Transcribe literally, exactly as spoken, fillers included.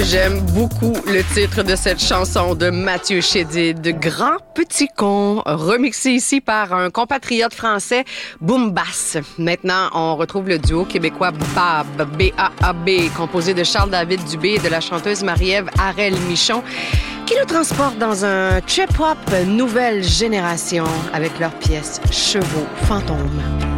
J'aime beaucoup le titre de cette chanson de Mathieu Chédid, Grand Petit Con, remixé ici par un compatriote français, Boom Bass. Maintenant, on retrouve le duo québécois Bab, B A A B, composé de Charles-David Dubé et de la chanteuse Marie-Ève Harel-Michon, qui nous transporte dans un trip-hop nouvelle génération avec leur pièce Chevaux Fantômes.